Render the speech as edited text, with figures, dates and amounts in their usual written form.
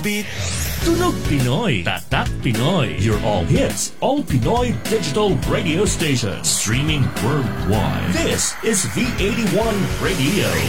Beat. Tunog Pinoy, Tatak Pinoy. Your all hits, all Pinoy digital radio station. Streaming worldwide. This is V81 Radio.